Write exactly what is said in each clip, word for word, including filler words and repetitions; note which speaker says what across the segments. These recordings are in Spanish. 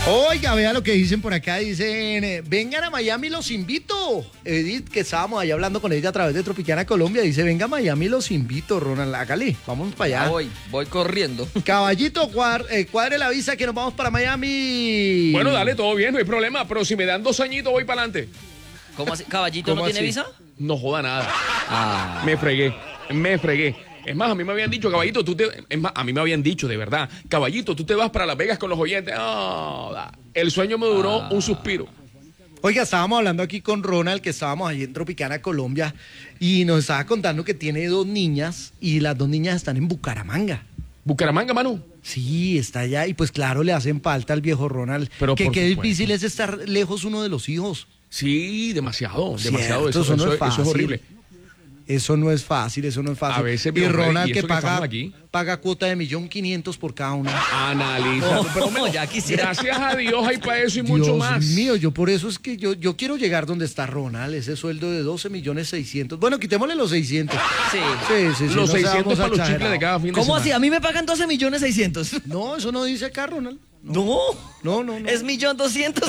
Speaker 1: Oiga, vea lo que dicen por acá, dicen, eh, vengan a Miami, los invito. Edith, que estábamos ahí hablando con ella a través de Tropicana Colombia, dice, venga a Miami, los invito, Ronald, hágale, vamos para allá.
Speaker 2: Ya voy, voy corriendo.
Speaker 1: Caballito, cuadre, eh, cuadre la visa que nos vamos para Miami.
Speaker 3: Bueno, dale, todo bien, no hay problema, pero si me dan dos añitos voy para adelante.
Speaker 2: ¿Cómo así? ¿Caballito no tiene
Speaker 3: así?
Speaker 2: visa?
Speaker 3: No joda nada.
Speaker 2: Ah.
Speaker 3: Me fregué, me fregué. Es más, a mí me habían dicho, caballito, tú te... Es más, a mí me habían dicho, de verdad, caballito, tú te vas para Las Vegas con los oyentes. No, da. El sueño me duró
Speaker 2: Ah.
Speaker 3: un suspiro.
Speaker 1: Oiga, estábamos hablando aquí con Ronald, que estábamos allí en Tropicana Colombia, y nos estaba contando que tiene dos niñas, y las dos niñas están en Bucaramanga.
Speaker 3: Bucaramanga, Manu.
Speaker 1: Sí, está allá, y pues claro, le hacen falta al viejo Ronald.
Speaker 3: Pero
Speaker 1: que
Speaker 3: por
Speaker 1: qué
Speaker 3: supuesto.
Speaker 1: difícil es estar lejos uno de los hijos.
Speaker 3: Sí, demasiado,
Speaker 1: Cierto,
Speaker 3: demasiado. Eso,
Speaker 1: eso no
Speaker 3: eso-
Speaker 1: es
Speaker 3: eso es
Speaker 1: fácil.
Speaker 3: horrible.
Speaker 1: Eso no es fácil, eso no es fácil.
Speaker 3: A veces,
Speaker 1: y
Speaker 3: viejo
Speaker 1: Ronald
Speaker 3: Freddy, y
Speaker 1: que
Speaker 3: eso que
Speaker 1: paga,
Speaker 3: estamos aquí.
Speaker 1: paga cuota de millón quinientos por cada una.
Speaker 3: Analiza.
Speaker 2: No,
Speaker 3: Pero,
Speaker 2: no, ya quisiera.
Speaker 3: Gracias a Dios hay para eso y mucho
Speaker 1: Dios
Speaker 3: más.
Speaker 1: mío, yo por eso es que yo, yo quiero llegar donde está Ronald, ese sueldo de doce millones seiscientos. Bueno, quitémosle los seiscientos.
Speaker 2: Sí.
Speaker 1: Sí, sí, sí.
Speaker 3: Los
Speaker 1: no
Speaker 3: seiscientos
Speaker 1: seamos
Speaker 3: para los chicles
Speaker 1: exagerados.
Speaker 3: de cada fin de
Speaker 2: ¿Cómo
Speaker 3: semana.
Speaker 2: así? A mí me pagan doce millones seiscientos.
Speaker 1: No, eso no dice acá, Ronald.
Speaker 2: No.
Speaker 1: No, no, no.
Speaker 2: Es millón doscientos.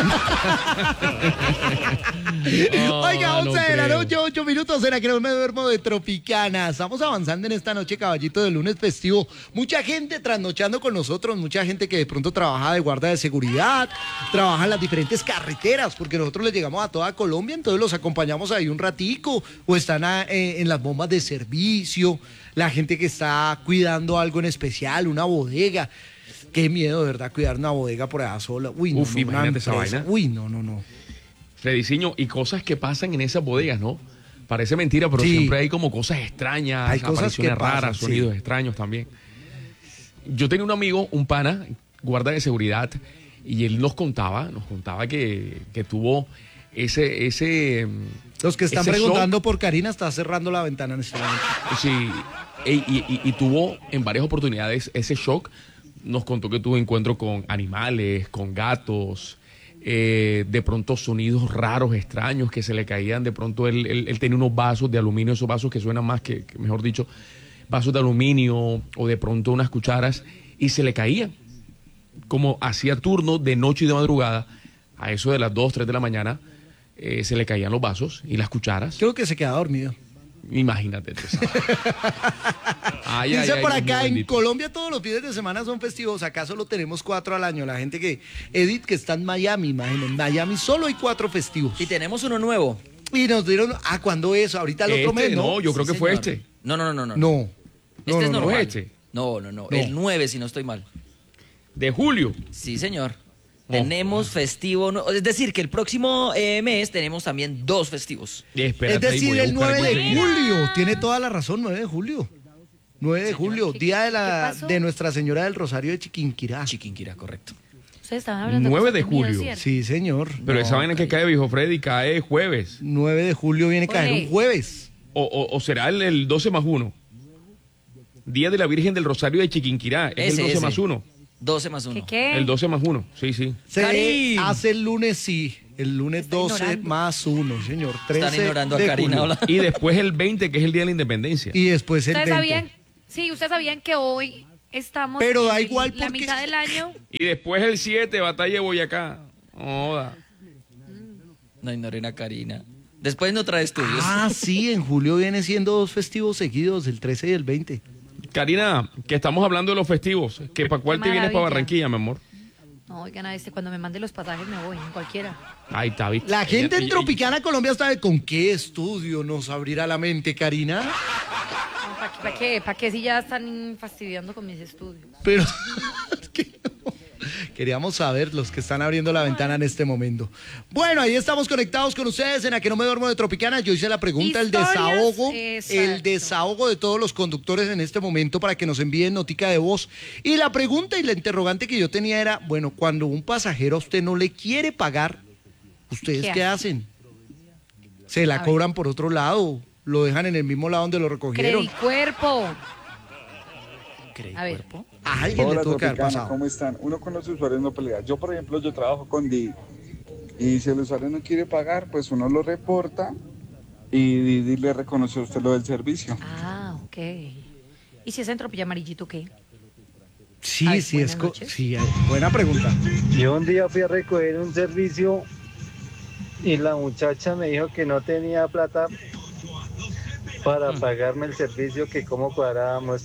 Speaker 1: Oiga,
Speaker 3: Ah, no
Speaker 1: once de la
Speaker 3: creo.
Speaker 1: noche, ocho minutos, era que no me duermo de Tropicana. Estamos avanzando en esta noche, caballito, de lunes festivo. Mucha gente trasnochando con nosotros, mucha gente que de pronto trabaja de guardia de seguridad, trabaja en las diferentes carreteras, porque nosotros les llegamos a toda Colombia, entonces los acompañamos ahí un ratico, o están a- eh, en las bombas de servicio, la gente que está cuidando algo en especial, una bodega. Qué miedo, de verdad, cuidar una bodega por allá sola. Uy, no,
Speaker 3: Uf,
Speaker 1: no, una
Speaker 3: imagínate esa
Speaker 1: empresa.
Speaker 3: vaina.
Speaker 1: Uy, no, no, no.
Speaker 3: Frediciño, y cosas que pasan en esas bodegas, ¿no? Parece mentira, pero
Speaker 1: Sí.
Speaker 3: siempre hay como cosas extrañas,
Speaker 1: Hay cosas
Speaker 3: apariciones
Speaker 1: que pasan,
Speaker 3: raras,
Speaker 1: sí.
Speaker 3: sonidos extraños también. Yo tenía un amigo, un pana, guarda de seguridad, y él nos contaba, nos contaba que, que tuvo ese, ese,
Speaker 1: Los que están
Speaker 3: ese
Speaker 1: preguntando por Karina está cerrando la ventana en este momento.
Speaker 3: sí, y, y- y- y tuvo en varias oportunidades ese shock. Nos contó que tuvo encuentro con animales, con gatos, eh, de pronto sonidos raros, extraños que se le caían. De pronto él, él- él tenía unos vasos de aluminio, esos vasos que suenan más que, que, mejor dicho, vasos de aluminio o de pronto unas cucharas, y se le caían. Como hacía turno de noche y de madrugada, a eso de las dos, tres de la mañana, eh, se le caían los vasos y las cucharas.
Speaker 1: Creo que se queda dormido.
Speaker 3: Imagínate tú, ¿sabes? Ay, ay,
Speaker 1: Dice
Speaker 3: ay,
Speaker 1: por
Speaker 3: Dios mío
Speaker 1: acá, en
Speaker 3: bendito.
Speaker 1: Colombia todos los fines de semana son festivos, acá solo tenemos cuatro al año. La gente que, Edith, que está en Miami, imagínense, en Miami solo hay cuatro festivos.
Speaker 2: Y tenemos uno nuevo.
Speaker 1: Y nos dieron, ah, ¿cuándo es? Ahorita el otro
Speaker 3: Este,
Speaker 1: mes, ¿no?
Speaker 3: no, yo creo
Speaker 2: Sí,
Speaker 3: que fue
Speaker 2: señor.
Speaker 3: este.
Speaker 2: No, no, no, no. no.
Speaker 1: No.
Speaker 2: Este
Speaker 1: No,
Speaker 2: es
Speaker 1: no, no,
Speaker 2: normal.
Speaker 3: este.
Speaker 2: No, no, no,
Speaker 1: No.
Speaker 2: El nueve, si no estoy mal.
Speaker 3: De julio.
Speaker 2: Sí, señor.
Speaker 3: Oh.
Speaker 2: Tenemos festivo. no- Es decir, que el próximo eh, mes tenemos también dos festivos.
Speaker 3: Espérate,
Speaker 1: Es
Speaker 3: ahí
Speaker 1: decir,
Speaker 3: voy a
Speaker 1: el
Speaker 3: buscar
Speaker 1: nueve de
Speaker 3: conseguir.
Speaker 1: julio. Tiene toda la razón, nueve de julio. nueve de julio,
Speaker 4: ¿Qué-
Speaker 1: día de,
Speaker 4: qué
Speaker 1: la,
Speaker 4: pasó?
Speaker 1: de Nuestra Señora del Rosario de Chiquinquirá.
Speaker 2: Chiquinquirá, correcto.
Speaker 4: Ustedes estaban hablando
Speaker 3: nueve de
Speaker 4: cosas mías,
Speaker 3: julio.
Speaker 4: ¿cierto?
Speaker 1: Sí, señor.
Speaker 3: Pero
Speaker 2: No,
Speaker 3: esa vaina que cae, viejo Freddy, cae jueves.
Speaker 1: nueve de julio viene a caer
Speaker 4: Oye.
Speaker 1: un jueves.
Speaker 3: O, o- o será el, el doce más uno. Día de la Virgen del Rosario de Chiquinquirá. Es
Speaker 2: Ese,
Speaker 3: el doce
Speaker 2: ese.
Speaker 3: más uno.
Speaker 2: doce más
Speaker 4: ¿Qué
Speaker 2: uno.
Speaker 4: qué?
Speaker 3: El doce más uno. Sí, sí.
Speaker 1: Se
Speaker 2: Karim.
Speaker 1: hace el lunes, sí. El lunes
Speaker 4: Está
Speaker 1: doce
Speaker 4: ignorando.
Speaker 1: más uno, señor.
Speaker 2: Están
Speaker 1: trece
Speaker 2: ignorando a
Speaker 1: de
Speaker 2: Karina.
Speaker 1: julio.
Speaker 2: Hola.
Speaker 3: Y después el veinte, que es el Día de la Independencia.
Speaker 1: Y después el
Speaker 4: ¿Ustedes
Speaker 1: veinte.
Speaker 4: sabían? Sí, ustedes sabían que hoy estamos
Speaker 1: Pero da
Speaker 4: en
Speaker 1: igual
Speaker 4: la
Speaker 1: porque-
Speaker 4: mitad del año.
Speaker 3: Y después el siete, Batalla de Boyacá. Joda.
Speaker 2: No ignoren a Karina. Después no trae estudios.
Speaker 1: Ah, sí, en julio viene siendo dos festivos seguidos, el trece y el veinte.
Speaker 3: Karina, que estamos hablando de los festivos. ¿Que para cuál te vienes para
Speaker 4: Maravilla.
Speaker 3: Barranquilla, mi amor?
Speaker 4: No, oigan, a este, cuando me mande los pasajes me voy, en cualquiera.
Speaker 3: Ahí está, ¿viste?
Speaker 1: La gente
Speaker 3: Ella-
Speaker 1: en
Speaker 3: ella-
Speaker 1: Tropicana Colombia sabe con qué estudio nos abrirá la mente, Karina.
Speaker 4: ¿Para qué, pa' qué? ¿Pa' qué si ya están fastidiando con mis estudios?
Speaker 1: Pero es que no. Queríamos saber los que están abriendo la ventana en este momento. Bueno, ahí estamos conectados con ustedes en A que no me duermo de Tropicana. Yo hice la pregunta, el
Speaker 4: Historias,
Speaker 1: desahogo,
Speaker 4: exacto.
Speaker 1: el desahogo de todos los conductores en este momento para que nos envíen notica de voz. Y la pregunta y la interrogante que yo tenía era, bueno, cuando un pasajero a usted no le quiere pagar, ¿ustedes qué,
Speaker 4: ¿Qué
Speaker 1: hacen? ¿Se la
Speaker 4: A ver.
Speaker 1: cobran por otro lado? ¿Lo dejan en el mismo lado donde lo recogieron?
Speaker 4: Credicuerpo.
Speaker 2: ¿Cree
Speaker 4: A ver.
Speaker 2: cuerpo?
Speaker 1: A alguien le
Speaker 5: Hola,
Speaker 1: tuvo que haber
Speaker 5: Tropicana,
Speaker 1: pasado.
Speaker 5: ¿cómo están? Uno con los usuarios no pelea. Yo, por ejemplo, yo trabajo con Didi. Y si el usuario no quiere pagar, pues uno lo reporta y Didi le reconoce a usted lo del servicio.
Speaker 4: Ah, ok. ¿Y si es en Tropilla Amarillito qué?
Speaker 1: Sí,
Speaker 4: Ay,
Speaker 1: sí, es...
Speaker 4: buenas
Speaker 1: co-
Speaker 4: noches.
Speaker 1: Sí, eh, buena pregunta.
Speaker 6: Yo un día fui a recoger un servicio y la muchacha me dijo que no tenía plata para pagarme el servicio, que cómo cuadrábamos.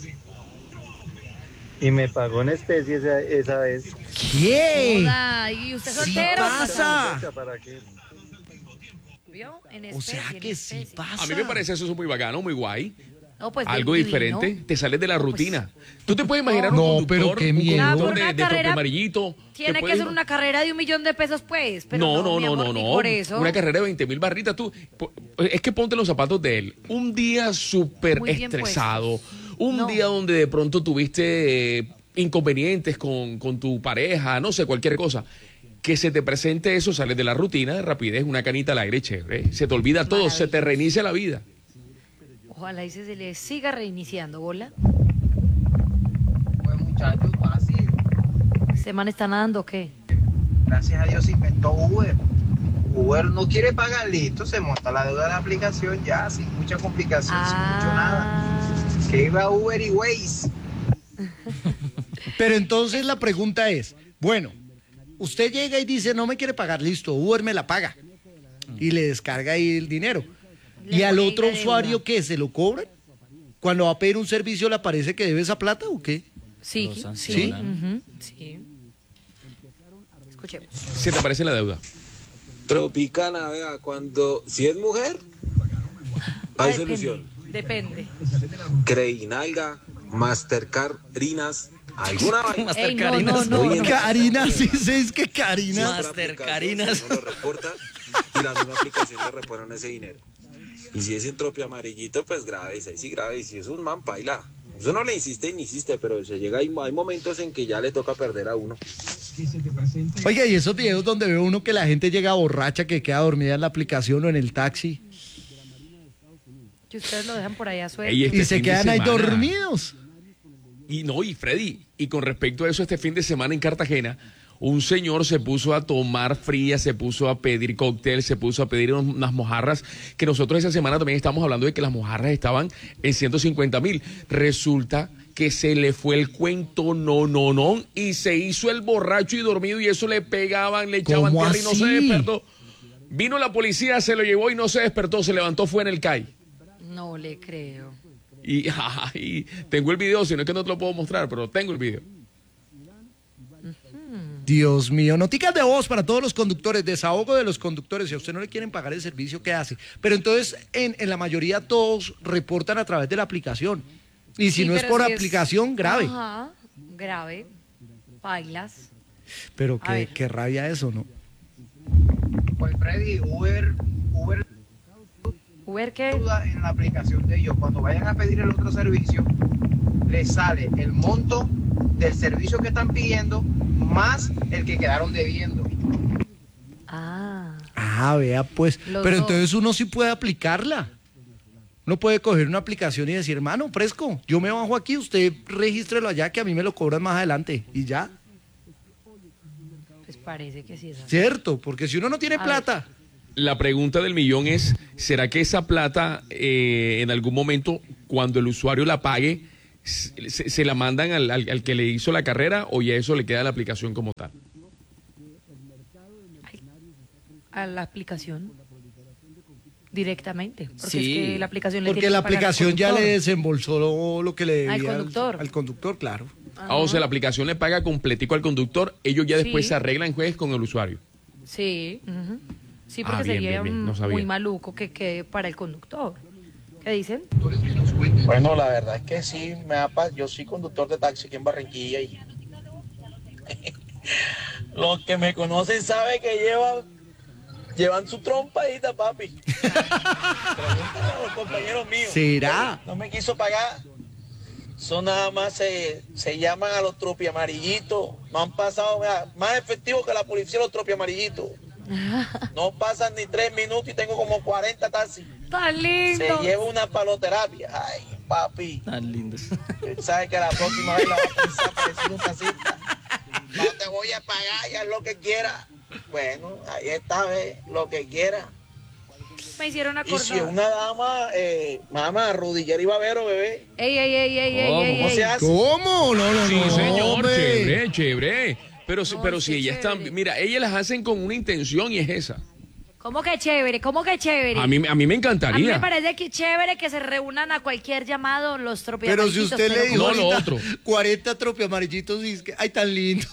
Speaker 6: Y me pagó en especie esa, esa vez.
Speaker 1: ¿Qué?
Speaker 4: Joda, ¿y usted
Speaker 1: Sí
Speaker 4: soltero?
Speaker 1: pasa.
Speaker 6: Muchacha, ¿para qué?
Speaker 4: ¿Vio? En
Speaker 1: O sea
Speaker 4: especie, en
Speaker 1: que sí
Speaker 4: especie.
Speaker 1: pasa.
Speaker 3: A mí me parece eso muy bacano, muy guay.
Speaker 4: No, pues,
Speaker 3: Algo
Speaker 4: divino.
Speaker 3: diferente, te sales de la rutina. Tú te puedes imaginar un
Speaker 1: No,
Speaker 3: conductor,
Speaker 1: pero qué
Speaker 3: un
Speaker 1: miedo.
Speaker 3: conductor
Speaker 4: Ah,
Speaker 3: de,
Speaker 4: por una
Speaker 3: de trope
Speaker 4: carrera
Speaker 3: amarillito.
Speaker 4: Tiene que
Speaker 3: puedes
Speaker 4: ser
Speaker 3: ima-
Speaker 4: una carrera de un millón de pesos, pues. Pero
Speaker 3: no, no,
Speaker 4: mi
Speaker 3: no,
Speaker 4: amor,
Speaker 3: no,
Speaker 4: ni
Speaker 3: no.
Speaker 4: por eso.
Speaker 3: Una carrera de veinte mil barritas. Tú, po- es que ponte los zapatos de él. Un día súper
Speaker 4: Muy bien
Speaker 3: estresado. Un
Speaker 4: No.
Speaker 3: día donde de pronto tuviste eh, inconvenientes con, con tu pareja, no sé, cualquier cosa. Que se te presente eso, sales de la rutina de rapidez, una canita al aire, chévere. Se te olvida todo, se te reinicia la vida.
Speaker 4: Ojalá y se se le siga reiniciando, bola.
Speaker 7: Pues muchachos, fácil.
Speaker 4: ¿Este man está nadando o qué?
Speaker 7: Gracias a Dios se inventó Uber. Uber no quiere pagar, listo, se monta la deuda de la aplicación ya, sin mucha complicación, sin mucho nada.
Speaker 4: Ah,
Speaker 7: Que iba Uber y Waze.
Speaker 1: Pero entonces la pregunta es, bueno, usted llega y dice, no me quiere pagar, listo, Uber me la paga. Y le descarga ahí el dinero.
Speaker 4: Le
Speaker 1: ¿Y al
Speaker 4: pone
Speaker 1: otro
Speaker 4: la deuda.
Speaker 1: usuario qué? ¿Se lo cobran? Cuando va a pedir un servicio, ¿le parece que debe esa plata o qué?
Speaker 4: sí,
Speaker 2: Lo
Speaker 4: sí,
Speaker 2: sancionan.
Speaker 4: ujú, sí. Escuchemos.
Speaker 3: Se te aparece la deuda.
Speaker 8: Tropicana, vea, cuando, si es mujer, hay
Speaker 4: Ah,
Speaker 8: solución.
Speaker 4: Depende.
Speaker 8: Creinalga, Mastercard, Rinas, alguna vaina.
Speaker 2: Master
Speaker 4: Ey, no,
Speaker 2: Carinas.
Speaker 4: no, no,
Speaker 8: Oye,
Speaker 4: no.
Speaker 1: Karina, sí, sí, es que Karina.
Speaker 2: Master
Speaker 8: Aplicación,
Speaker 2: Carinas.
Speaker 8: uno lo reporta y la misma aplicación le reponen ese dinero. Y si es entropia amarillito, pues grave, ahí sí grave. Y si es un man, paila. Eso no le insiste ni insiste, pero se llega, hay, hay momentos en que ya le toca perder a uno.
Speaker 1: Oiga, y esos videos donde ve uno que la gente llega borracha, que queda dormida en la aplicación o en el taxi,
Speaker 4: Que ustedes lo dejan por allá suelto.
Speaker 3: Ey, este
Speaker 1: y se
Speaker 3: fin de
Speaker 1: quedan ahí
Speaker 3: semana.
Speaker 1: dormidos.
Speaker 3: Y no, y Freddy, y con respecto a eso, este fin de semana en Cartagena, un señor se puso a tomar fría, se puso a pedir cóctel, se puso a pedir unos- unas mojarras, que nosotros esa semana también estamos hablando de que las mojarras estaban en ciento cincuenta mil. Resulta que se le fue el cuento, no, no, no, y se hizo el borracho y dormido, y eso le pegaban, le echaban
Speaker 1: ¿Cómo
Speaker 3: tierra y no se
Speaker 1: así?
Speaker 3: despertó. Vino la policía, se lo llevó y no se despertó, se levantó, fue en el C A I.
Speaker 4: No le creo.
Speaker 3: Y, ay, tengo el video, si no es que no te lo puedo mostrar, pero tengo el video.
Speaker 1: Dios mío, noticas de voz para todos los conductores, desahogo de los conductores. Si a usted no le quieren pagar el servicio, ¿qué hace? Pero entonces, en, en la mayoría todos reportan a través de la aplicación. Y si
Speaker 4: Sí,
Speaker 1: no es
Speaker 4: pero
Speaker 1: por
Speaker 4: si
Speaker 1: aplicación, grave.
Speaker 4: Ajá, grave. Bailas.
Speaker 1: Pero
Speaker 4: A
Speaker 1: qué,
Speaker 4: ver.
Speaker 1: qué rabia eso, ¿no?
Speaker 7: Pues Freddy, Uber, Uber
Speaker 4: ¿Uber qué?
Speaker 7: duda en la aplicación de ellos. Cuando vayan a pedir el otro servicio, les sale el monto del servicio que están pidiendo más el que quedaron debiendo.
Speaker 4: Ah,
Speaker 1: Ah, vea pues.
Speaker 4: Los
Speaker 1: Pero
Speaker 4: dos.
Speaker 1: entonces uno sí puede aplicarla. Uno puede coger una aplicación y decir, hermano, fresco, yo me bajo aquí, usted regístrelo allá que a mí me lo cobran más adelante. Y ya,
Speaker 4: pues parece que sí es así.
Speaker 1: ¿cierto? Porque si uno no tiene
Speaker 4: A
Speaker 1: plata...
Speaker 3: La pregunta del millón es, ¿será que esa plata eh, en algún momento, cuando el usuario la pague, se, se la mandan al, al- al que le hizo la carrera o ya eso le queda a la aplicación como tal?
Speaker 4: A la aplicación. Directamente. Porque
Speaker 2: Sí.
Speaker 4: es que la aplicación le
Speaker 1: Porque
Speaker 4: tiene
Speaker 1: la
Speaker 4: que pagar al
Speaker 1: aplicación ya le
Speaker 4: conductor.
Speaker 1: desembolsó lo, lo que le debía
Speaker 4: Al conductor.
Speaker 1: al conductor, claro.
Speaker 3: Ah, o sea, la aplicación le paga completico al conductor, ellos ya después
Speaker 4: Sí.
Speaker 3: se arreglan jueces con el usuario.
Speaker 4: Sí, ujú. sí,
Speaker 3: Ah,
Speaker 4: porque
Speaker 3: bien,
Speaker 4: sería
Speaker 3: bien, bien, no
Speaker 4: mm,
Speaker 3: sabía.
Speaker 4: muy maluco que quede para el conductor. ¿Qué dicen?
Speaker 9: Bueno, la verdad es que sí, me da paz. Yo soy conductor de taxi aquí en Barranquilla y los que me conocen saben que llevan, llevan su trompadita, papi. Pregúntale a los compañeros míos.
Speaker 1: ¿Será?
Speaker 9: No me quiso pagar. Son nada más, se, se llaman a los tropiamarillitos. Me han pasado, mira, más efectivo que la policía los tropiamarillitos. No pasan ni tres minutos y tengo como cuarenta taxis.
Speaker 4: ¡Tan lindo!
Speaker 9: Se lleva una paloterapia. Ay, papi.
Speaker 2: Tan lindos.
Speaker 9: Sabes que la próxima vez la vas a pensar parecido un taxista. No te voy a pagar, ya lo que quiera. Bueno, ahí está, ve, lo que quiera.
Speaker 4: Me hicieron
Speaker 9: Y
Speaker 4: acordar.
Speaker 9: si es una dama, eh, mamá, rodillera y babero, bebé.
Speaker 4: Ey, ey, ey, ey, ey,
Speaker 3: ¿Cómo?
Speaker 4: ey,
Speaker 9: ¿Cómo
Speaker 4: ey.
Speaker 9: se hace?
Speaker 1: ¿Cómo? No, no,
Speaker 3: Sí,
Speaker 1: no.
Speaker 3: señor,
Speaker 1: hombre.
Speaker 3: chévere, chévere. Pero, si-
Speaker 4: No,
Speaker 3: pero
Speaker 4: qué
Speaker 3: si ellas
Speaker 4: chévere.
Speaker 3: están, mira, ellas las hacen con una intención y es esa.
Speaker 4: ¿Cómo que chévere? ¿Cómo que chévere?
Speaker 3: A mí, a mí me
Speaker 4: A mí me
Speaker 3: encantaría.
Speaker 4: parece que chévere que se reúnan a cualquier llamado los
Speaker 1: Pero
Speaker 4: tropiamarillitos.
Speaker 1: si usted le dijo
Speaker 3: No, lo
Speaker 1: ahorita
Speaker 3: otro.
Speaker 1: cuarenta tropiamarillitos y es que, ay, tan lindo.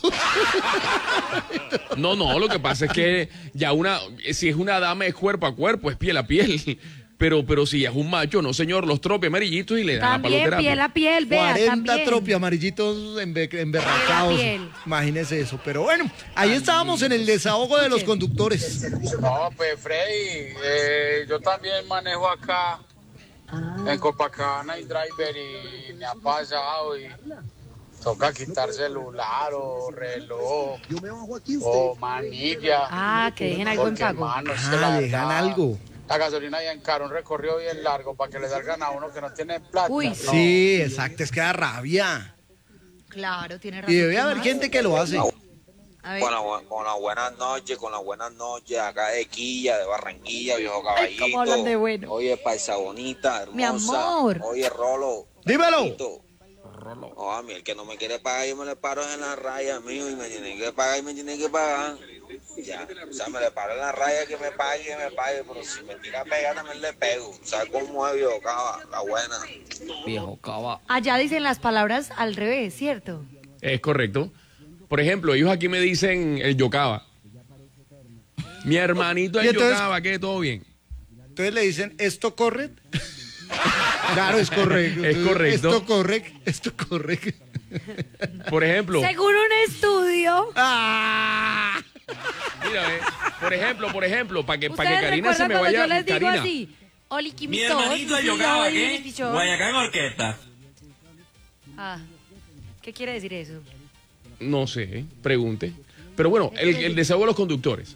Speaker 3: No, no, lo que pasa es que ya una, si es una dama es cuerpo a cuerpo, es piel a piel. Pero, pero si es un macho, no señor, los tropi amarillitos y le dan la
Speaker 4: También
Speaker 3: paloterapia.
Speaker 4: piel a piel, vea,
Speaker 1: cuarenta
Speaker 4: también.
Speaker 1: tropiamarillitos embe- emberracados.
Speaker 4: Piel a piel.
Speaker 1: Imagínese eso. Pero bueno, ahí estábamos en el desahogo de los conductores.
Speaker 5: No, pues Freddy, eh, yo también manejo acá en Copacabana y driver y me ha pasado y toca quitar celular o reloj o manilla.
Speaker 4: Ah, que dejen algo en
Speaker 5: Porque,
Speaker 4: pago.
Speaker 5: hermano, es que
Speaker 1: Ah,
Speaker 5: la
Speaker 1: dejan
Speaker 5: verdad,
Speaker 1: algo.
Speaker 5: La gasolina bien caro, un recorrido bien largo para que le salgan a uno que no tiene plata.
Speaker 4: Uy,
Speaker 5: No.
Speaker 1: Sí, exacto, es que da rabia.
Speaker 4: Claro, tiene razón.
Speaker 1: Y debe
Speaker 4: ¿Qué
Speaker 1: haber
Speaker 4: más?
Speaker 1: gente que lo hace.
Speaker 4: A ver.
Speaker 8: Con la, bu- con las buenas noches, con las buenas noches, acá de Quilla, de Barranquilla, viejo
Speaker 4: Ay,
Speaker 8: caballito.
Speaker 4: cómo hablan de bueno.
Speaker 8: Oye, paisa bonita, hermosa.
Speaker 4: Mi amor.
Speaker 8: Oye, Rolo.
Speaker 1: Dímelo.
Speaker 8: Papito. Oh, a mí el que no me quiere pagar, yo me le paro en la raya, mío, y me tiene que pagar y me tiene que pagar. Ya, o sea, me le paro en la raya, que me pague, que me pague, pero si me tira a pegar también le pego. ¿Sabes cómo es, viejo caba? La buena.
Speaker 2: Viejo cava.
Speaker 4: Allá dicen las palabras al revés, ¿cierto?
Speaker 3: Es correcto. Por ejemplo, ellos aquí me dicen el yocaba. Mi hermanito
Speaker 1: Y
Speaker 3: el
Speaker 1: entonces-
Speaker 3: yocaba, que todo bien.
Speaker 1: Entonces le dicen, ¿esto corre? Claro, es correcto.
Speaker 3: Es correcto.
Speaker 1: Esto corre, esto corre.
Speaker 3: Por ejemplo,
Speaker 4: Según un estudio,
Speaker 1: ¡Ah!
Speaker 3: mira, ve, por ejemplo, por ejemplo, para que, pa' que
Speaker 4: ustedes
Speaker 3: Karina se
Speaker 4: recuerdan
Speaker 3: me
Speaker 4: cuando
Speaker 3: vaya.
Speaker 4: yo les digo
Speaker 3: Karina,
Speaker 4: así, Oli
Speaker 10: Mi hermanito el Yocaba, ¿qué? Guayacán Orquesta.
Speaker 4: Ah, ¿qué quiere decir eso?
Speaker 3: no sé, pregunte. Pero bueno, el, el desahogo de los conductores.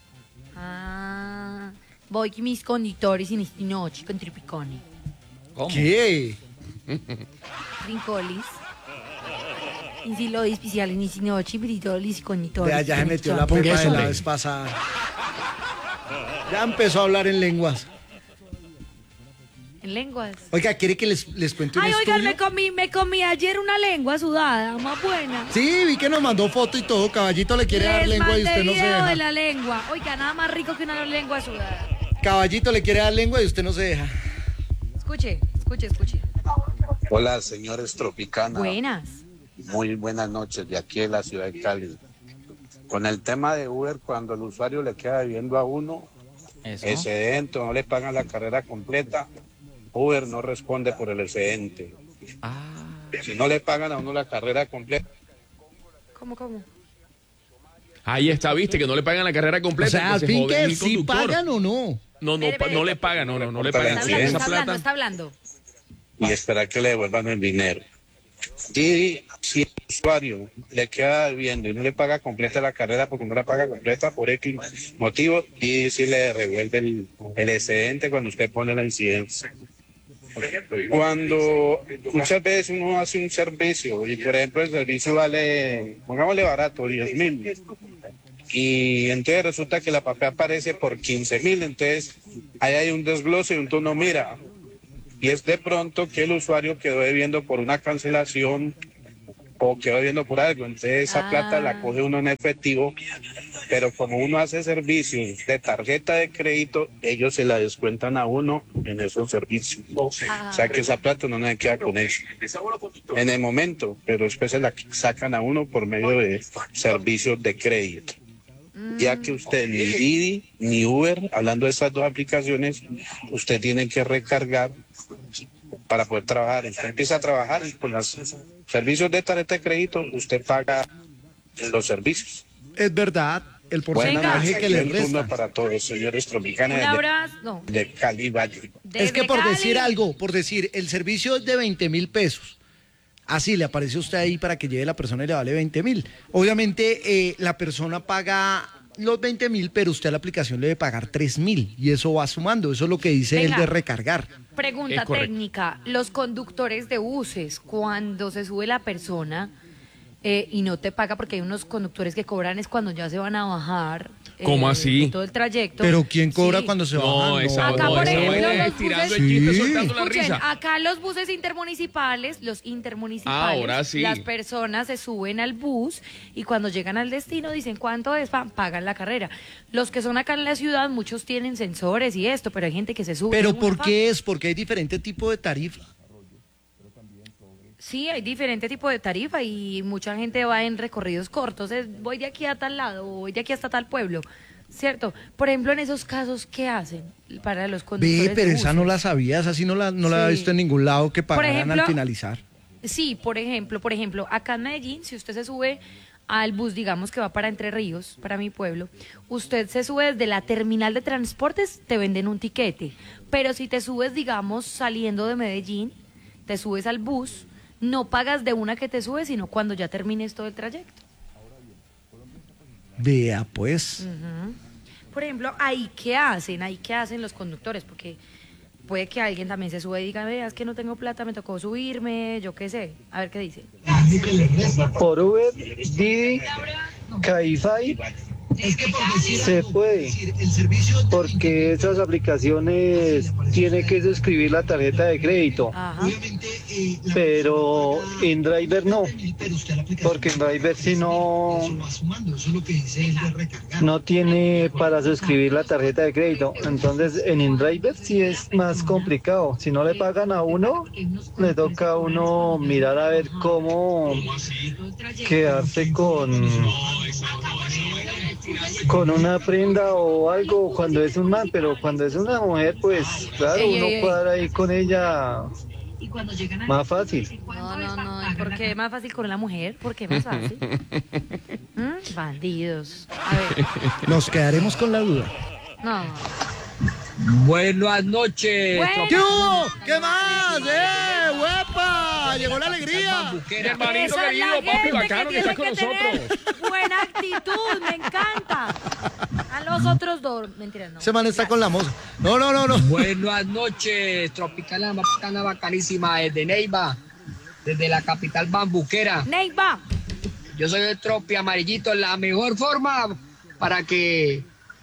Speaker 4: Ah, voy con mis conductores in esti noci con tripiconi.
Speaker 2: ¿Cómo?
Speaker 1: ¿Qué?
Speaker 4: Trincolis. In lo especial in esti noci, britolis, conductores.
Speaker 1: Vea, ya se metió la
Speaker 3: Ponga
Speaker 1: pepa de
Speaker 3: eso,
Speaker 1: la
Speaker 3: le.
Speaker 1: vez pasada. Ya empezó a hablar en lenguas.
Speaker 4: En lenguas.
Speaker 1: Oiga, ¿quiere que les, les cuente un
Speaker 4: Ay, oigan,
Speaker 1: estudio?
Speaker 4: me comí, me comí ayer una lengua sudada, más buena.
Speaker 1: Sí, vi que nos mandó foto y todo. Caballito le quiere dar
Speaker 4: Les
Speaker 1: lengua y
Speaker 4: mandé
Speaker 1: usted no se
Speaker 4: video
Speaker 1: deja.
Speaker 4: de la lengua. Oiga, nada más rico que una lengua sudada.
Speaker 1: Caballito le quiere dar lengua y usted no se deja.
Speaker 4: Escuche, escuche, escuche.
Speaker 5: Hola, señores Tropicana.
Speaker 4: Buenas.
Speaker 5: Muy buenas noches de aquí de la ciudad de Cali. Con el tema de Uber, cuando el usuario le queda debiendo a uno,
Speaker 2: Eso.
Speaker 5: excedente, no le pagan la carrera completa, Uber no responde por el excedente.
Speaker 2: Ah,
Speaker 5: Si no le pagan a uno la carrera completa,
Speaker 4: ¿Cómo, cómo?
Speaker 3: Ahí está, viste, que no le pagan la carrera
Speaker 1: O
Speaker 3: completa.
Speaker 1: sea, al
Speaker 3: que se
Speaker 1: fin
Speaker 3: jode
Speaker 1: que
Speaker 3: el
Speaker 1: sí
Speaker 3: conductor.
Speaker 1: pagan o no.
Speaker 3: No, no,
Speaker 4: Espere,
Speaker 3: pa-
Speaker 4: espere.
Speaker 3: no le pagan, no, no, no le
Speaker 5: Está
Speaker 3: pagan.
Speaker 4: Está
Speaker 3: Si
Speaker 4: hablando,
Speaker 3: esa
Speaker 4: está hablando,
Speaker 3: plata,
Speaker 4: está hablando.
Speaker 5: y esperar que le devuelvan el dinero. Y si el usuario le queda debiendo y no le paga completa la carrera porque no la paga completa por X motivo, y si le revuelve el, el excedente cuando usted pone la incidencia. Cuando muchas veces uno hace un servicio y por ejemplo el servicio vale, pongámosle barato, diez mil, y entonces resulta que la papel aparece por quince mil, entonces ahí hay un desglose y un tono mira, y es de pronto que el usuario quedó debiendo por una cancelación o quedó debiendo por algo, entonces esa
Speaker 4: Ah.
Speaker 5: plata la coge uno en efectivo, pero como uno hace servicios de tarjeta de crédito, ellos se la descuentan a uno en esos servicios.
Speaker 4: Ah.
Speaker 5: O sea que esa plata no se queda con eso en el momento, pero después se la sacan a uno por medio de servicios de crédito. Ya que usted ni Didi ni Uber, hablando de estas dos aplicaciones, usted tiene que recargar para poder trabajar. Usted empieza a trabajar y con los servicios de tarjeta de crédito, usted paga los servicios.
Speaker 1: Es verdad, el
Speaker 5: Buenas
Speaker 1: porcentaje
Speaker 5: noches,
Speaker 1: que le
Speaker 5: buen turno
Speaker 1: resta.
Speaker 5: para todos, señores
Speaker 4: Un
Speaker 5: tropicanos
Speaker 4: abrazo. No.
Speaker 5: de, de Cali Valle.
Speaker 1: Es que
Speaker 4: Desde
Speaker 1: por
Speaker 4: Cali.
Speaker 1: decir algo, por decir, el servicio es de veinte mil pesos. Así le aparece a usted ahí para que lleve la persona y le vale veinte mil. Obviamente eh, la persona paga los veinte mil, pero usted a la aplicación le debe pagar tres mil y eso va sumando. Eso es lo que dice
Speaker 4: Venga.
Speaker 1: él de recargar.
Speaker 4: Pregunta
Speaker 3: Es correcto.
Speaker 4: técnica. Los conductores de buses, cuando se sube la persona, eh, y no te paga porque hay unos conductores que cobran es cuando ya se van a bajar.
Speaker 3: ¿Cómo
Speaker 4: eh,
Speaker 3: así?
Speaker 4: de todo el trayecto.
Speaker 1: Pero ¿quién cobra
Speaker 4: Sí.
Speaker 1: cuando se
Speaker 3: No,
Speaker 1: baja?
Speaker 3: esa,
Speaker 4: Acá,
Speaker 3: no,
Speaker 4: por
Speaker 3: esa
Speaker 4: ejemplo,
Speaker 3: vaina es
Speaker 4: los
Speaker 3: estirando
Speaker 4: buses-
Speaker 3: el chiste,
Speaker 1: Sí.
Speaker 3: soltando la
Speaker 4: Escuchen,
Speaker 3: risa.
Speaker 4: acá los buses intermunicipales, los intermunicipales,
Speaker 3: Ahora sí.
Speaker 4: las personas se suben al bus y cuando llegan al destino dicen cuánto es, pa- pagan la carrera. Los que son acá en la ciudad, muchos tienen sensores y esto, pero hay gente que se sube.
Speaker 1: ¿Pero
Speaker 4: de una,
Speaker 1: por
Speaker 4: pa.
Speaker 1: qué es? Porque hay diferente tipo de tarifa.
Speaker 4: Sí, hay diferente tipo de tarifa y mucha gente va en recorridos cortos. Es, voy de aquí a tal lado, o voy de aquí hasta tal pueblo, ¿cierto? Por ejemplo, en esos casos, ¿qué hacen para los conductores
Speaker 1: Ve, pero
Speaker 4: de
Speaker 1: esa
Speaker 4: buses?
Speaker 1: no la sabía, esa sí no la, no la había
Speaker 4: Sí.
Speaker 1: visto en ningún lado que pagaran
Speaker 4: ejemplo,
Speaker 1: al finalizar.
Speaker 4: Sí, por ejemplo, por ejemplo, acá en Medellín, si usted se sube al bus, digamos que va para Entre Ríos, para mi pueblo, usted se sube desde la terminal de transportes, te venden un tiquete. Pero si te subes, digamos, saliendo de Medellín, te subes al bus, no pagas de una que te subes, sino cuando ya termines todo el trayecto.
Speaker 1: Vea, pues.
Speaker 4: Ujú. Por ejemplo, ahí qué hacen, ahí qué hacen los conductores, porque puede que alguien también se sube y diga, veas que no tengo plata, me tocó subirme, yo qué sé, a ver qué dice.
Speaker 6: Por Uber, Didi, Cabify, se puede, porque esas aplicaciones tiene que suscribir la tarjeta de crédito,
Speaker 4: Ajá.
Speaker 6: pero en Driver no, porque en Driver si no, no tiene para suscribir la tarjeta de crédito, entonces en InDriver sí es más complicado, si no le pagan a uno, le toca a uno mirar a ver cómo quedarse con con una prenda o algo cuando es un man, pero cuando es una mujer, pues claro,
Speaker 4: Ey,
Speaker 6: uno
Speaker 4: ey, ey.
Speaker 6: cuadra ahí con ella más fácil.
Speaker 4: No, no, no, ¿y por qué es más fácil con la mujer? ¿Por qué más fácil? ¿Mm? Bandidos. A ver,
Speaker 1: Nos quedaremos con la duda.
Speaker 4: no.
Speaker 11: Buenas noches.
Speaker 4: Bueno.
Speaker 1: ¿Qué hubo? ¿Qué más? ¡Eh, huepa! Llegó la alegría.
Speaker 3: Mi hermanito
Speaker 4: Esa es
Speaker 3: querido,
Speaker 4: la
Speaker 3: papi,
Speaker 4: gente
Speaker 3: bacano que
Speaker 4: tiene
Speaker 3: estás con
Speaker 4: que tener
Speaker 3: nosotros.
Speaker 4: buena actitud, me encanta. A los otros dos, mentiras, no.
Speaker 1: Ese man está con la moza. No, no, no, no.
Speaker 11: Buenas noches. Tropicana bacana, bacanísima desde Neiva, desde la capital bambuquera.
Speaker 4: Neiva.
Speaker 11: Yo soy el Tropi Amarillito. La mejor forma para que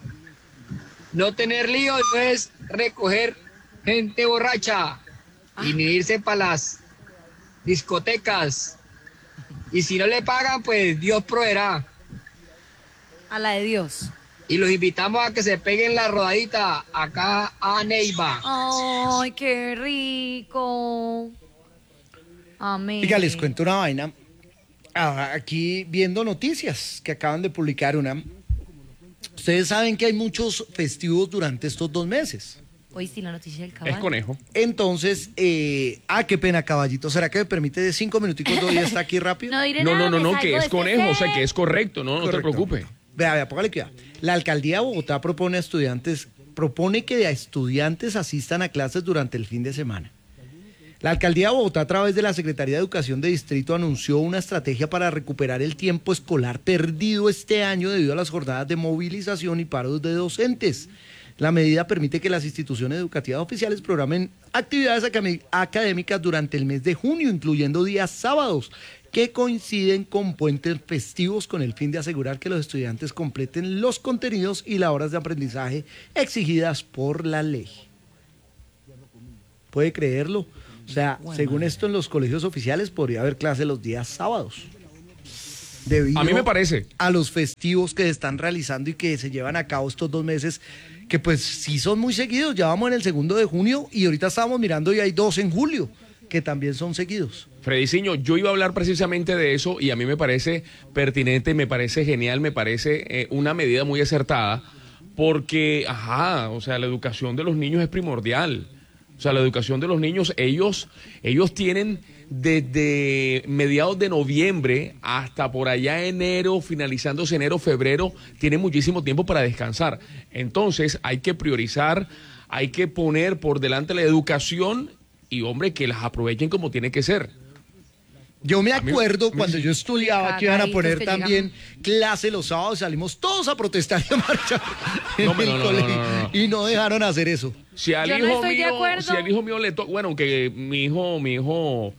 Speaker 11: no tener líos es recoger gente borracha y ni irse para las discotecas. Y si no le pagan, pues Dios proveerá.
Speaker 4: A la de Dios.
Speaker 11: Y los invitamos a que se peguen la rodadita acá a Neiva.
Speaker 4: Ay, qué rico. Amén.
Speaker 1: Oiga, les cuento una vaina. Ah, aquí viendo noticias que acaban de publicar una. Ustedes saben que hay muchos festivos durante estos dos meses.
Speaker 4: Hoy sí la noticia del caballo.
Speaker 3: Es conejo.
Speaker 1: Entonces, eh, ah, qué pena, caballito. ¿Será que me permite cinco minuticos doy está aquí rápido?
Speaker 4: No diré
Speaker 3: No,
Speaker 4: nada,
Speaker 3: no, no,
Speaker 4: me
Speaker 3: no,
Speaker 4: salgo
Speaker 3: que
Speaker 4: de
Speaker 3: es
Speaker 4: este
Speaker 3: conejo, o sea,
Speaker 4: set.
Speaker 3: que es correcto, no, no te
Speaker 1: Correcto.
Speaker 3: preocupes.
Speaker 1: Vea, vea, póngale cuidado. La alcaldía de Bogotá propone a estudiantes, propone que a estudiantes asistan a clases durante el fin de semana. La alcaldía de Bogotá, a través de la Secretaría de Educación de Distrito, anunció una estrategia para recuperar el tiempo escolar perdido este año debido a las jornadas de movilización y paros de docentes. La medida permite que las instituciones educativas oficiales programen actividades acadé- académicas durante el mes de junio, incluyendo días sábados, que coinciden con puentes festivos, con el fin de asegurar que los estudiantes completen los contenidos y las horas de aprendizaje exigidas por la ley. ¿Puede creerlo? O sea, según esto, en los colegios oficiales podría haber clase los días sábados. Debido
Speaker 3: A mí me parece.
Speaker 1: a los festivos que se están realizando y que se llevan a cabo estos dos meses, que pues sí son muy seguidos. Ya vamos en el segundo de junio y ahorita estábamos mirando y hay dos en julio, que también son seguidos.
Speaker 3: Frediciño, yo iba a hablar precisamente de eso y a mí me parece pertinente, me parece genial, me parece eh, una medida muy acertada, porque, ajá, o sea, la educación de los niños es primordial. O sea, la educación de los niños, ellos, ellos tienen desde mediados de noviembre hasta por allá enero, finalizándose enero, febrero, tienen muchísimo tiempo para descansar. Entonces, hay que priorizar, hay que poner por delante la educación y, hombre, que las aprovechen como tiene que ser.
Speaker 1: Yo me
Speaker 3: A mí-
Speaker 1: acuerdo
Speaker 3: a mí
Speaker 1: cuando
Speaker 3: sí.
Speaker 1: yo estudiaba que iban a
Speaker 4: Cagaditos
Speaker 1: poner
Speaker 4: que
Speaker 1: también clase los sábados, salimos todos a protestar y a marchar en
Speaker 3: No,
Speaker 1: el
Speaker 3: no, no, no,
Speaker 1: colegio,
Speaker 3: no, no.
Speaker 1: y no dejaron hacer eso.
Speaker 3: Si al
Speaker 4: Yo no
Speaker 3: hijo
Speaker 4: estoy de
Speaker 3: mío,
Speaker 4: acuerdo.
Speaker 3: si al hijo mío le toca, bueno, que mi hijo, mi hijo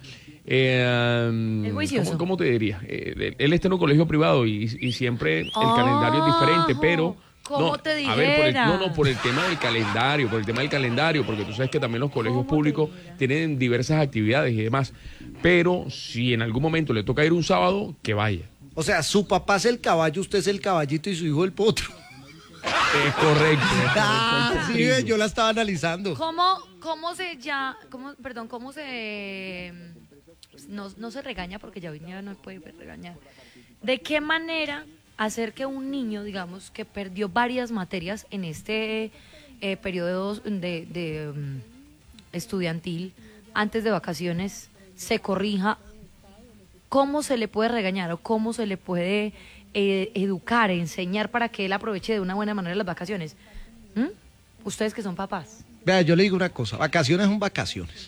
Speaker 3: Eh,
Speaker 4: El juicioso.
Speaker 3: ¿cómo, cómo te diría? Eh, él está en un colegio privado y, y siempre el
Speaker 4: Oh,
Speaker 3: calendario es diferente, pero...
Speaker 4: ¿cómo
Speaker 3: no,
Speaker 4: te
Speaker 3: a ver, por el,
Speaker 4: dijera?
Speaker 3: no, no, por el tema del calendario, por el tema del calendario, porque tú sabes que también los colegios públicos tienen diversas actividades y demás. Pero si en algún momento le toca ir un sábado, que vaya.
Speaker 1: O sea, su papá es el caballo, usted es el caballito y su hijo el potro.
Speaker 3: Es correcto.
Speaker 1: Ah, sí, yo la estaba analizando.
Speaker 4: ¿Cómo, cómo se ya, cómo, perdón, cómo se, no, no se regaña porque ya hoy día no puede regañar? ¿De qué manera hacer que un niño, digamos, que perdió varias materias en este eh, periodo de, de um, estudiantil, antes de vacaciones, se corrija? ¿Cómo se le puede regañar o cómo se le puede eh, educar, enseñar para que él aproveche de una buena manera las vacaciones? ¿Mm? Ustedes que son papás.
Speaker 1: Vea, yo le digo una cosa, vacaciones son vacaciones.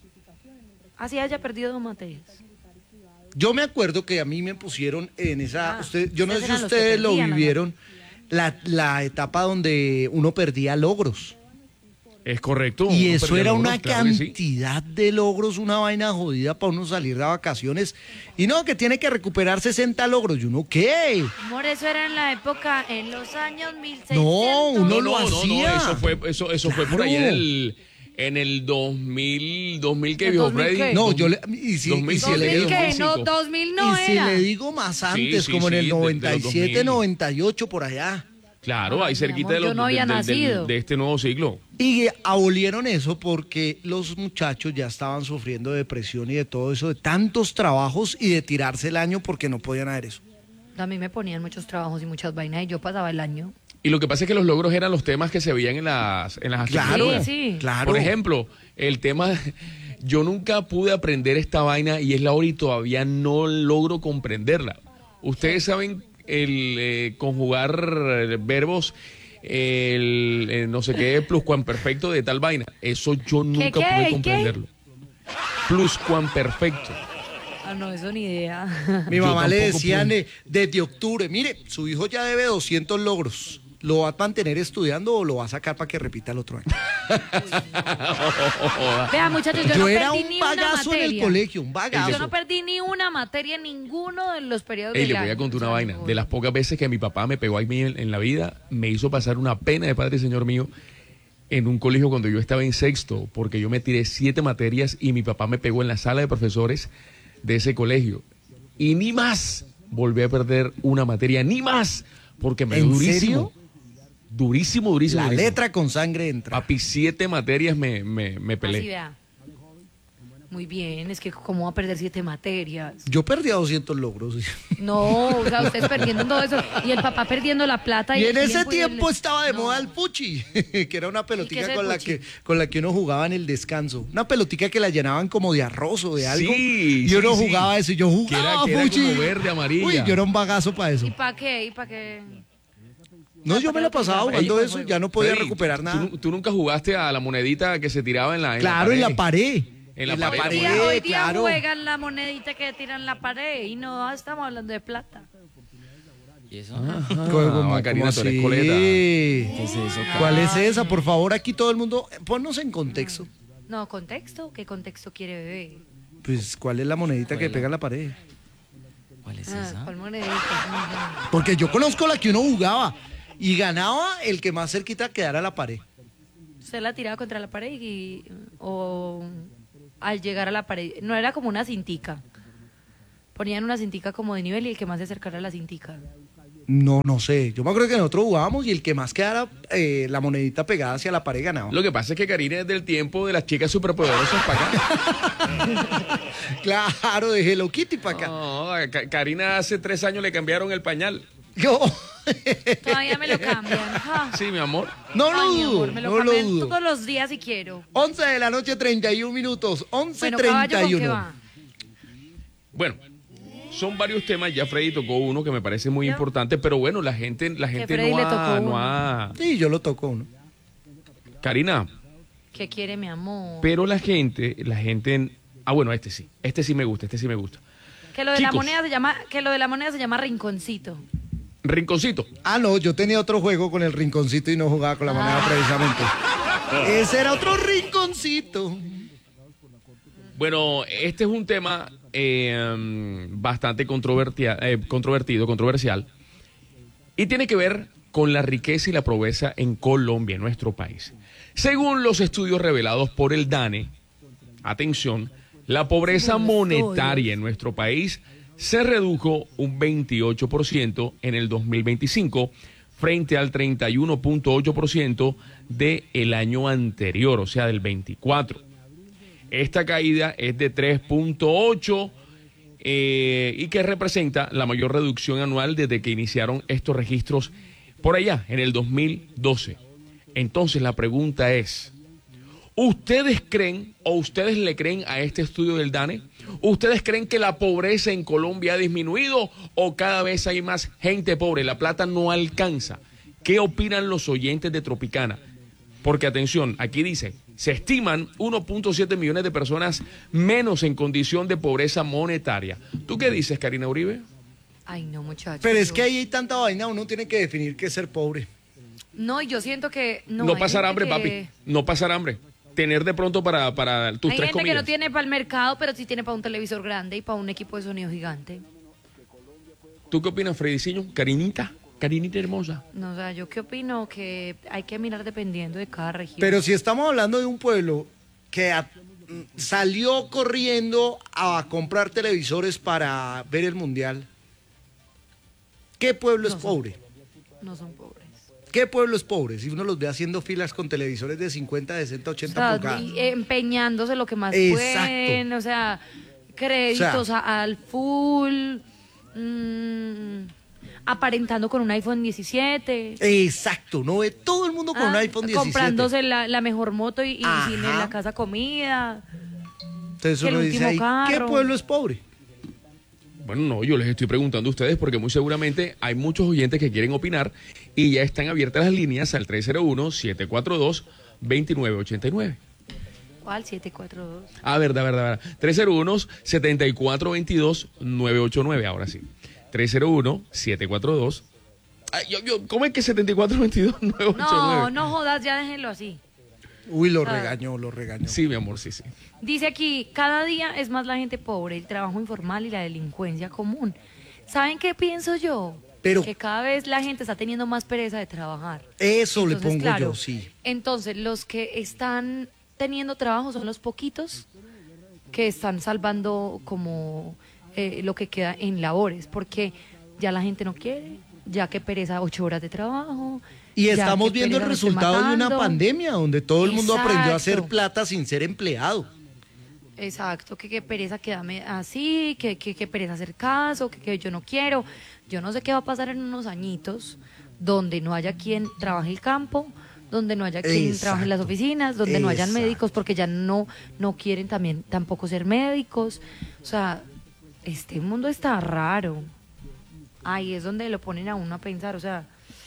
Speaker 4: Así haya perdido dos materias.
Speaker 1: Yo me acuerdo que a mí me pusieron en esa,
Speaker 4: Ah,
Speaker 1: usted, yo no sé
Speaker 4: ustedes
Speaker 1: si
Speaker 4: eran los que
Speaker 1: ustedes lo
Speaker 4: perdían, ¿no?
Speaker 1: vivieron, la, la etapa donde uno perdía logros.
Speaker 3: Es correcto.
Speaker 1: Y
Speaker 3: uno
Speaker 1: eso
Speaker 3: perdía
Speaker 1: era
Speaker 3: logros,
Speaker 1: una
Speaker 3: claro que sí.
Speaker 1: cantidad de logros, una vaina jodida para uno salir de vacaciones. Y no, que tiene que recuperar sesenta logros. ¿Y uno qué?
Speaker 4: Amor, eso era en la época, en los años mil seiscientos.
Speaker 1: No, uno
Speaker 3: No,
Speaker 1: lo
Speaker 3: no, no,
Speaker 1: hacía.
Speaker 3: no, eso fue, eso, eso fue por
Speaker 1: Claro.
Speaker 3: ahí en el, en el dos mil, dos mil que
Speaker 4: ¿El
Speaker 3: vio
Speaker 4: dos mil
Speaker 3: Freddy.
Speaker 4: qué?
Speaker 1: No, yo le, y si,
Speaker 3: dos mil
Speaker 1: y si
Speaker 3: siete,
Speaker 1: le digo,
Speaker 4: ¿dos mil qué? No,
Speaker 3: dos mil cinco.
Speaker 4: dos mil no
Speaker 1: y si
Speaker 4: era.
Speaker 1: le digo más antes,
Speaker 3: sí,
Speaker 1: como en
Speaker 3: sí,
Speaker 1: el
Speaker 3: de- de los
Speaker 1: noventa y siete,
Speaker 3: dos mil.
Speaker 1: noventa y ocho, por allá.
Speaker 3: Claro, ahí
Speaker 4: Ay,
Speaker 3: cerquita
Speaker 4: mi amor,
Speaker 3: de, los,
Speaker 4: yo no había
Speaker 3: del- del- del-
Speaker 4: nacido.
Speaker 3: de este nuevo siglo.
Speaker 1: Y abolieron eso porque los muchachos ya estaban sufriendo de depresión y de todo eso, de tantos trabajos y de tirarse el año porque no podían hacer eso.
Speaker 4: A mí me ponían muchos trabajos y muchas vainas y yo pasaba el año.
Speaker 3: Y lo que pasa es que los logros eran los temas que se veían en las, en las
Speaker 1: Claro,
Speaker 3: asignaturas.
Speaker 4: Sí, sí.
Speaker 1: claro.
Speaker 3: Por ejemplo, el tema, yo nunca pude aprender esta vaina y es la hora y todavía no logro comprenderla. Ustedes saben el eh, conjugar eh, verbos, el eh, no sé qué, pluscuamperfecto de tal vaina. Eso yo nunca
Speaker 4: qué?
Speaker 3: pude
Speaker 4: ¿Qué?
Speaker 3: comprenderlo. Pluscuamperfecto.
Speaker 4: Ah, no, eso ni idea.
Speaker 1: Mi
Speaker 3: Yo
Speaker 1: mamá le
Speaker 3: tampoco
Speaker 1: decían
Speaker 3: pude.
Speaker 1: eh, desde octubre, mire, su hijo ya debe doscientos logros. ¿Lo va a mantener estudiando o lo va a sacar para que repita el otro año?
Speaker 4: Vea, muchachos, yo,
Speaker 1: Yo
Speaker 4: no
Speaker 1: era
Speaker 4: perdí
Speaker 1: un
Speaker 4: ni una
Speaker 1: bagazo en el
Speaker 4: materia.
Speaker 1: colegio, un bagazo.
Speaker 4: Yo no perdí ni una materia en ninguno de los periodos
Speaker 3: Ey,
Speaker 4: del
Speaker 3: le voy
Speaker 4: año.
Speaker 3: a contar una
Speaker 4: O sea,
Speaker 3: vaina.
Speaker 4: no.
Speaker 3: De las pocas veces que mi papá me pegó a mí en, en la vida, me hizo pasar una pena de padre y señor mío en un colegio cuando yo estaba en sexto, porque yo me tiré siete materias y mi papá me pegó en la sala de profesores de ese colegio. Y ni más volví a perder una materia, ni más, porque me dio
Speaker 1: ¿En
Speaker 3: durísimo.
Speaker 1: serio?
Speaker 3: Durísimo, durísimo.
Speaker 1: La
Speaker 3: durísimo.
Speaker 1: letra con sangre entra.
Speaker 3: Papi, siete materias me, me, me
Speaker 4: Así
Speaker 3: peleé.
Speaker 4: vea. Muy bien, es que cómo va a perder siete materias.
Speaker 1: Yo perdí a doscientos logros.
Speaker 4: No, o sea, ustedes perdiendo todo eso y el papá perdiendo la plata.
Speaker 1: Y
Speaker 4: el
Speaker 1: en ese
Speaker 4: y el-
Speaker 1: tiempo estaba de
Speaker 4: No.
Speaker 1: moda el puchi, que era una
Speaker 4: ¿Y qué
Speaker 1: pelotica
Speaker 4: es el
Speaker 1: con la,
Speaker 4: puchi?
Speaker 1: que, con la que uno jugaba en el descanso. Una pelotica que la llenaban como de arroz o de algo.
Speaker 3: Sí,
Speaker 1: y uno
Speaker 3: sí, sí.
Speaker 1: jugaba eso y yo
Speaker 3: Que era-
Speaker 1: jugaba
Speaker 3: que era
Speaker 1: puchi.
Speaker 3: como verde, amarilla.
Speaker 1: Uy, yo era un bagazo para eso.
Speaker 4: ¿Y para qué? ¿Y para qué?
Speaker 1: No, yo me la pasaba jugando eso, ya no podía
Speaker 3: Freddy,
Speaker 1: recuperar
Speaker 3: ¿tú-
Speaker 1: nada.
Speaker 3: ¿tú, tú nunca jugaste a la monedita que se tiraba en la, en
Speaker 1: Claro, en la
Speaker 3: pared?
Speaker 1: pared.
Speaker 3: En la
Speaker 1: En la
Speaker 3: pared.
Speaker 4: Hoy
Speaker 1: pared,
Speaker 4: día, hoy día
Speaker 1: claro.
Speaker 4: juegan la monedita que tiran en la pared y no estamos hablando de plata.
Speaker 2: ¿Y eso?
Speaker 1: ¿Cómo- cómo-
Speaker 3: Ah, Karina,
Speaker 1: cómo
Speaker 3: tú eres
Speaker 1: así?
Speaker 3: coleta.
Speaker 2: ¿Qué es eso?
Speaker 1: ¿Cuál es esa? Por favor, aquí todo el mundo, ponnos en contexto.
Speaker 4: No, ¿contexto? ¿Qué contexto quiere bebé?
Speaker 1: Pues, ¿cuál es la monedita que pega en la pared?
Speaker 2: ¿Cuál es
Speaker 4: Ah,
Speaker 2: esa?
Speaker 4: ¿cuál monedita?
Speaker 1: Porque yo conozco la que uno jugaba y ganaba el que más cerquita quedara a la pared.
Speaker 4: Usted la tiraba contra la pared y o al llegar a la pared, no era como una cintica. Ponían una cintica como de nivel y el que más se acercara a la cintica.
Speaker 1: No, no sé. Yo me acuerdo que nosotros jugábamos y el que más quedara eh, la monedita pegada hacia la pared ganaba.
Speaker 3: Lo que pasa es que Karina es del tiempo de las chicas superpoderosas para acá.
Speaker 1: Claro, de Hello Kitty para acá.
Speaker 3: No, Ka- Karina hace tres años le cambiaron el pañal.
Speaker 1: Yo,
Speaker 4: Todavía me lo cambian. Ah.
Speaker 3: Sí, mi amor.
Speaker 1: no lo
Speaker 4: Ay, mi
Speaker 1: dudo,
Speaker 4: amor, me lo
Speaker 1: no lo
Speaker 4: cambian
Speaker 1: dudo.
Speaker 4: todos los días si quiero.
Speaker 1: once de la noche, treinta y un minutos. once
Speaker 4: Bueno,
Speaker 1: treinta
Speaker 4: caballo,
Speaker 1: y
Speaker 4: ¿con qué
Speaker 1: uno.
Speaker 4: va?
Speaker 3: Bueno, son varios temas. Ya Freddy tocó uno que me parece muy
Speaker 4: ¿Ya?
Speaker 3: importante, pero bueno, la gente, la gente
Speaker 4: Freddy
Speaker 3: no
Speaker 4: le
Speaker 3: ha,
Speaker 4: tocó
Speaker 3: no
Speaker 4: uno.
Speaker 3: ha-
Speaker 1: Sí, yo lo toco uno.
Speaker 3: Karina,
Speaker 4: ¿Qué quiere mi amor?
Speaker 3: pero la gente, la gente. Ah, bueno, este sí. Este sí me gusta, este sí me gusta.
Speaker 4: Que lo de la
Speaker 3: Chicos.
Speaker 4: moneda se llama, que lo de la moneda se llama rinconcito.
Speaker 3: Rinconcito.
Speaker 1: Ah, no, yo tenía otro juego con el rinconcito y no jugaba con la moneda precisamente. Ese era otro rinconcito.
Speaker 3: Bueno, este es un tema eh, bastante controvertia, eh, controvertido, controversial, y tiene que ver con la riqueza y la pobreza en Colombia, en nuestro país. Según los estudios revelados por el DANE, atención, la pobreza monetaria en nuestro país se redujo un veintiocho por ciento en el dos mil veinticinco frente al treinta y uno punto ocho por ciento del año anterior, o sea, del veinticuatro. Esta caída es de tres punto ocho eh, y que representa la mayor reducción anual desde que iniciaron estos registros por allá, en el dos mil doce. Entonces la pregunta es, ¿ustedes creen o ustedes le creen a este estudio del DANE? ¿Ustedes creen que la pobreza en Colombia ha disminuido o cada vez hay más gente pobre? La plata no alcanza. ¿Qué opinan los oyentes de Tropicana? Porque atención, aquí dice, se estiman uno punto siete millones de personas menos en condición de pobreza monetaria. ¿Tú qué dices, Karina Uribe?
Speaker 4: Ay, no, muchachos.
Speaker 1: Pero es
Speaker 4: yo-
Speaker 1: que ahí hay tanta vaina, uno tiene que definir qué es ser pobre.
Speaker 4: No, yo siento que... No,
Speaker 3: No,
Speaker 4: hay
Speaker 3: pasar
Speaker 4: gente
Speaker 3: hambre,
Speaker 4: que-
Speaker 3: papi. No pasar hambre. Tener de pronto para, para tus
Speaker 4: Hay
Speaker 3: tres
Speaker 4: gente
Speaker 3: comidas.
Speaker 4: que no tiene para el mercado, pero sí tiene para un televisor grande y para un equipo de sonido gigante.
Speaker 3: ¿Tú qué opinas, Frediciño? Karinita, Karinita hermosa.
Speaker 4: No, o sea, yo qué opino que hay que mirar dependiendo de cada región.
Speaker 1: Pero si estamos hablando de un pueblo que a- salió corriendo a comprar televisores para ver el mundial, ¿qué pueblo es
Speaker 4: No son-
Speaker 1: pobre?
Speaker 4: No son pobres.
Speaker 1: ¿Qué pueblo es pobre? Si uno los ve haciendo filas con televisores de cincuenta, sesenta,
Speaker 4: O
Speaker 1: ochenta
Speaker 4: sea,
Speaker 1: pulgadas.
Speaker 4: y empeñándose lo que más
Speaker 1: Exacto.
Speaker 4: pueden, o sea, créditos
Speaker 1: O sea,
Speaker 4: a- al full, mm, aparentando con un iPhone diecisiete.
Speaker 1: Exacto, no ve todo el mundo con un
Speaker 4: Ah,
Speaker 1: iPhone diecisiete.
Speaker 4: comprándose la, la mejor moto y, y
Speaker 1: Ajá.
Speaker 4: sin en la casa comida.
Speaker 1: Entonces
Speaker 4: que el
Speaker 1: uno dice
Speaker 4: último
Speaker 1: ahí, ¿qué
Speaker 4: carro.
Speaker 1: pueblo es pobre?
Speaker 3: Bueno, no, yo les estoy preguntando a ustedes porque muy seguramente hay muchos oyentes que quieren opinar y ya están abiertas las líneas al tres cero uno, siete cuatro dos, dos nueve ocho nueve.
Speaker 4: ¿Cuál? siete cuatro dos.
Speaker 3: Ah, verdad, verdad, verdad. tres cero uno, siete cuatro dos dos, nueve ocho nueve, ahora sí. tres cero uno, siete cuatro dos. Ay, yo, yo, ¿cómo es que siete cuatro dos dos, nueve ocho nueve?
Speaker 4: No, no jodas, ya déjenlo así.
Speaker 1: Uy, lo
Speaker 4: Ah.
Speaker 1: regañó, lo regañó.
Speaker 3: Sí, mi amor, sí, sí.
Speaker 4: Dice aquí, cada día es más la gente pobre, el trabajo informal y la delincuencia común. ¿Saben qué pienso yo?
Speaker 1: Pero-
Speaker 4: que cada vez la gente está teniendo más pereza de trabajar.
Speaker 1: Eso le
Speaker 4: Entonces,
Speaker 1: pongo
Speaker 4: claro,
Speaker 1: yo, sí.
Speaker 4: Entonces, los que están teniendo trabajo son los poquitos que están salvando como eh, lo que queda en labores, porque ya la gente no quiere, ya que pereza ocho horas de trabajo.
Speaker 1: Y
Speaker 4: ya
Speaker 1: estamos
Speaker 4: que
Speaker 1: viendo el
Speaker 4: pereza me esté
Speaker 1: resultado de una
Speaker 4: matando.
Speaker 1: pandemia donde todo el mundo aprendió a hacer
Speaker 4: Exacto.
Speaker 1: plata sin ser empleado.
Speaker 4: Exacto, que qué pereza quedarme así, que qué que pereza hacer caso, que, que yo no quiero. Yo no sé qué va a pasar en unos añitos donde no haya quien trabaje el campo, donde no haya quien
Speaker 1: Exacto.
Speaker 4: trabaje en las oficinas, donde no hayan
Speaker 1: Exacto.
Speaker 4: médicos porque ya no, no quieren también tampoco ser médicos. O sea, este mundo está raro. Ahí es donde lo ponen a uno a pensar, o sea,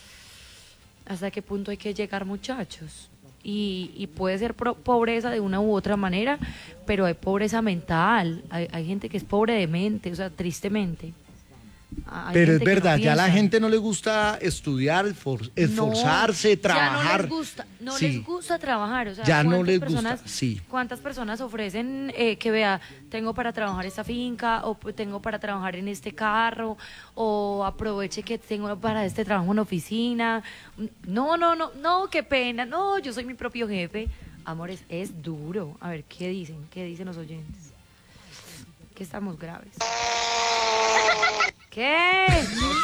Speaker 4: hasta qué punto hay que llegar, muchachos. Y, y puede ser pro- pobreza de una u otra manera, pero hay pobreza mental, hay, hay gente que es pobre de mente, o sea, tristemente. Hay
Speaker 1: Pero es
Speaker 4: gente que no
Speaker 1: verdad, ya a la
Speaker 4: piensa.
Speaker 1: gente no le gusta estudiar, esfor- esforzarse,
Speaker 4: No,
Speaker 1: trabajar.
Speaker 4: Ya no les gusta, no
Speaker 1: Sí.
Speaker 4: les gusta trabajar, o sea,
Speaker 1: Ya no
Speaker 4: ¿cuántas
Speaker 1: les gusta,
Speaker 4: personas,
Speaker 1: sí.
Speaker 4: ¿cuántas personas ofrecen eh, que vea, tengo para trabajar esta finca, o p- tengo para trabajar en este carro, o aproveche que tengo para este trabajo en oficina? No, no, no, no, qué pena, no, yo soy mi propio jefe. Amores, es duro. A ver, ¿qué dicen? ¿Qué dicen los oyentes? Que estamos graves. ¿Qué?